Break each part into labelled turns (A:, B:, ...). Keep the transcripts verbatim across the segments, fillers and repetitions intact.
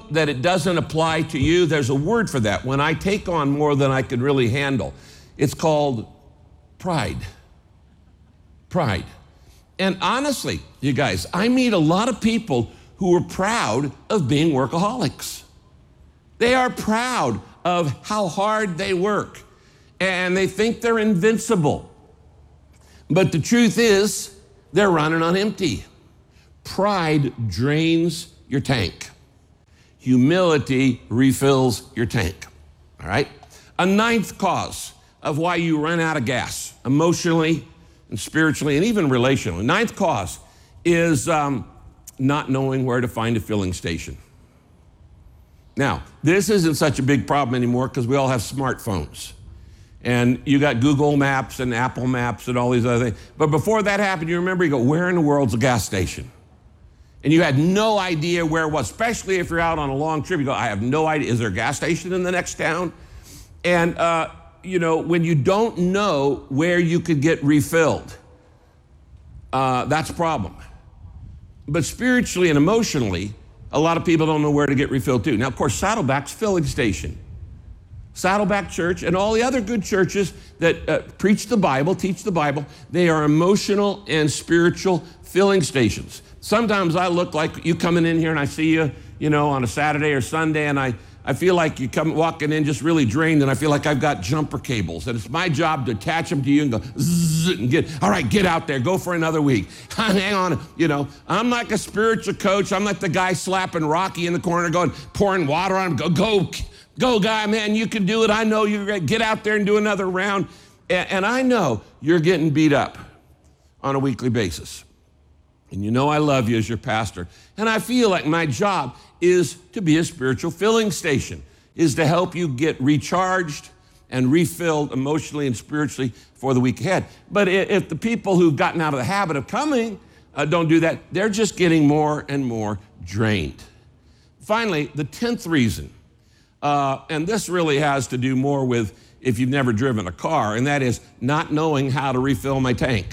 A: that it doesn't apply to you? There's a word for that. When I take on more than I could really handle, it's called pride. Pride. And honestly, you guys, I meet a lot of people who are proud of being workaholics. They are proud of how hard they work, and they think they're invincible. But the truth is, they're running on empty. Pride drains your tank. Humility refills your tank, all right? A ninth cause of why you run out of gas, emotionally and spiritually and even relationally. Ninth cause is um, not knowing where to find a filling station. Now, this isn't such a big problem anymore because we all have smartphones. And you got Google Maps and Apple Maps and all these other things. But before that happened, you remember, you go, where in the world's a gas station? And you had no idea where it was, especially if you're out on a long trip. You go, I have no idea. Is there a gas station in the next town? And, uh, you know, when you don't know where you could get refilled, uh, that's a problem. But spiritually and emotionally, a lot of people don't know where to get refilled too. Now, of course, Saddleback's filling station. Saddleback Church and all the other good churches that uh, preach the Bible, teach the Bible, they are emotional and spiritual filling stations. Sometimes I look like you coming in here and I see you, you know, on a Saturday or Sunday, and I, I feel like you come walking in just really drained, and I feel like I've got jumper cables, and it's my job to attach them to you and go zzz, and get, all right, get out there, go for another week. Hang on, you know, I'm like a spiritual coach. I'm like the guy slapping Rocky in the corner going, pouring water on him, go, go, go guy, man, you can do it. I know you're going to get out there and do another round. And, and I know you're getting beat up on a weekly basis. And you know I love you as your pastor. And I feel like my job is to be a spiritual filling station, is to help you get recharged and refilled emotionally and spiritually for the week ahead. But if the people who've gotten out of the habit of coming uh, don't do that, they're just getting more and more drained. Finally, the tenth reason, uh, and this really has to do more with if you've never driven a car, and that is not knowing how to refill my tank.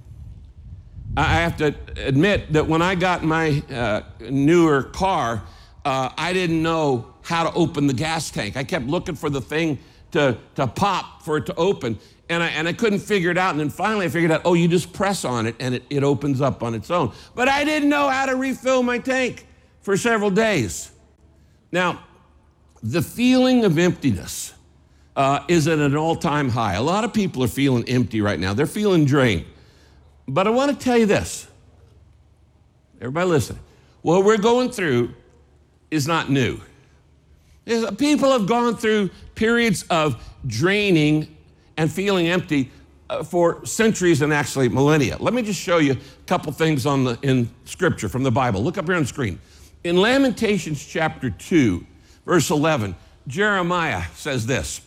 A: I have to admit that when I got my uh, newer car, uh, I didn't know how to open the gas tank. I kept looking for the thing to, to pop for it to open, and I, and I couldn't figure it out. And then finally I figured out, oh, you just press on it and it, it opens up on its own. But I didn't know how to refill my tank for several days. Now, the feeling of emptiness uh, is at an all-time high. A lot of people are feeling empty right now. They're feeling drained. But I want to tell you this. Everybody listen. What we're going through is not new. People have gone through periods of draining and feeling empty uh, for centuries and actually millennia. Let me just show you a couple things on the, in Scripture from the Bible. Look up here on the screen. In Lamentations chapter two, verse eleven, Jeremiah says this,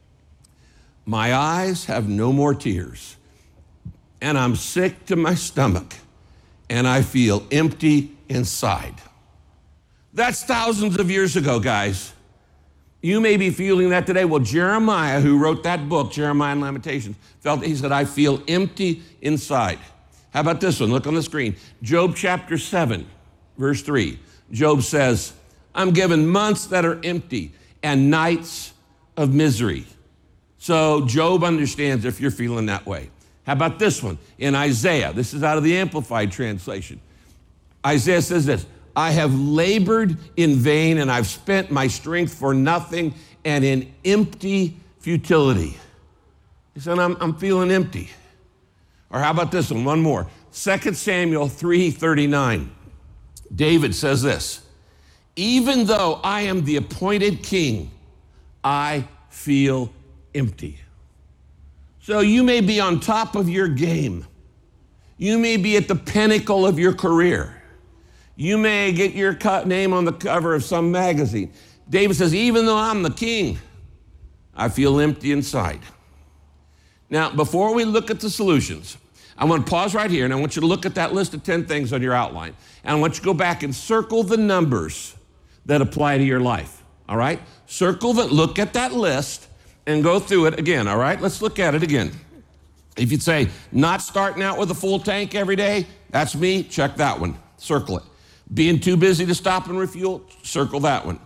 A: "My eyes have no more tears, and I'm sick to my stomach, and I feel empty inside." That's thousands of years ago, guys. You may be feeling that today. Well, Jeremiah, who wrote that book, Jeremiah and Lamentations, felt, he said, I feel empty inside. How about this one? Look on the screen. Job chapter seven, verse three. Job says, I'm given months that are empty and nights of misery. So Job understands if you're feeling that way. How about this one? In Isaiah, this is out of the Amplified Translation. Isaiah says this, I have labored in vain and I've spent my strength for nothing and in empty futility. He said, I'm, I'm feeling empty. Or how about this one? One more. Second Samuel three thirty-nine. David says this, even though I am the appointed king, I feel empty. So you may be on top of your game. You may be at the pinnacle of your career. You may get your name on the cover of some magazine. David says, even though I'm the king, I feel empty inside. Now, before we look at the solutions, I want to pause right here, and I want you to look at that list of ten things on your outline. And I want you to go back and circle the numbers that apply to your life, all right? Circle that, look at that list, and go through it again, all right? Let's look at it again. If you'd say, not starting out with a full tank every day, that's me, check that one, circle it. Being too busy to stop and refuel, circle that one.